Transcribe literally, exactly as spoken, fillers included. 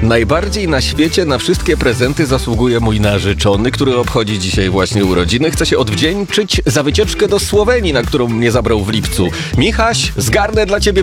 Najbardziej na świecie na wszystkie prezenty zasługuje mój narzeczony, który obchodzi dzisiaj właśnie urodziny. Chcę się odwdzięczyć za wycieczkę do Słowenii, na którą mnie zabrał w lipcu. Michaś, zgarnę dla ciebie